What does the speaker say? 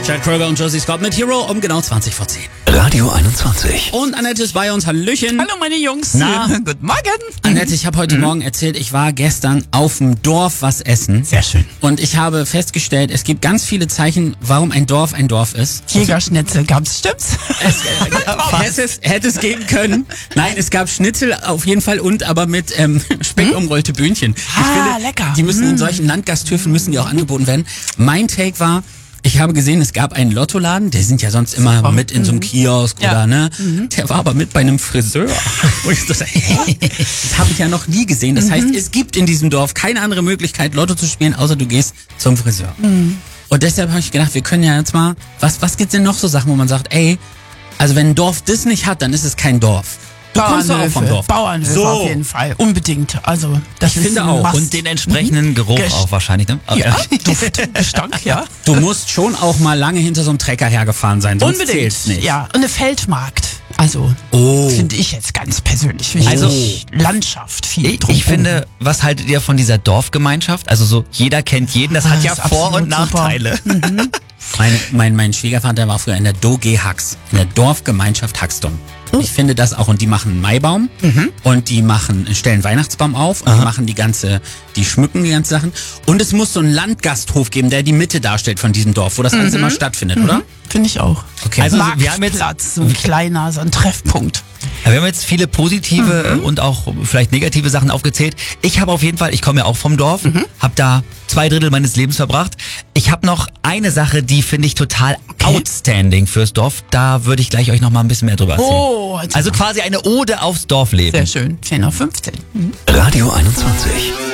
Chad Kroeger und Josie Scott mit Hero um genau 20 vor 10. Radio 21. Und Annette ist bei uns. Hallöchen. Hallo meine Jungs. Na? Guten Morgen. Annette, ich habe heute Morgen erzählt, ich war gestern auf dem Dorf was essen. Sehr schön. Und ich habe festgestellt, es gibt ganz viele Zeichen, warum ein Dorf ist. Jägerschnitzel gab's, stimmt's? Hätte es geben können. Nein, es gab Schnitzel auf jeden Fall und aber mit Speck umrollte Böhnchen. Lecker. Die müssen in solchen Landgasthöfen müssen die auch angeboten werden. Mein Take war, ich habe gesehen, es gab einen Lottoladen, die sind ja sonst immer mit in so einem Kiosk oder ne. Der war aber mit bei einem Friseur. Und ich dachte, das habe ich ja noch nie gesehen. Das heißt, es gibt in diesem Dorf keine andere Möglichkeit, Lotto zu spielen, außer du gehst zum Friseur. Und deshalb habe ich gedacht, wir können ja jetzt mal, was gibt's denn noch so Sachen, wo man sagt, ey, also wenn ein Dorf das nicht hat, dann ist es kein Dorf. Du kommst doch auch vom Dorf. Bauernhöfe So. auf jeden Fall. Unbedingt. Also, das Ich ist finde ein auch. Must. Und den entsprechenden Geruch auch wahrscheinlich, ne? Ja, Duft, Gestank, ja. Du musst schon auch mal lange hinter so einem Trecker hergefahren sein, sonst Unbedingt. zählt's nicht. Ja, und eine Feldmarkt. Also, finde ich jetzt ganz persönlich wichtig. Also, Landschaft, viel Ich drumherum. finde, was haltet ihr von dieser Dorfgemeinschaft? Also so, jeder kennt jeden, das hat ja ist Vor- und absolut super. Nachteile. Mein Schwiegervater war früher in der DOG Hax, in der Dorfgemeinschaft Haxdom. Ich finde das auch, und die machen einen Maibaum und die stellen einen Weihnachtsbaum auf und die schmücken die ganzen Sachen. Und es muss so einen Landgasthof geben, der die Mitte darstellt von diesem Dorf, wo das alles immer stattfindet, oder? Finde ich auch. Okay. Also wir haben jetzt, Marktplatz, so ein kleiner, so ein Treffpunkt. wir haben jetzt viele positive und auch vielleicht negative Sachen aufgezählt. Ich habe auf jeden Fall, ich komme ja auch vom Dorf, habe da 2/3 meines Lebens verbracht. Ich habe noch eine Sache, die finde ich total outstanding fürs Dorf. Da würde ich gleich euch noch mal ein bisschen mehr drüber erzählen. Oh, Also quasi eine Ode aufs Dorfleben. sehr schön. 10:15 Uhr. Radio 21.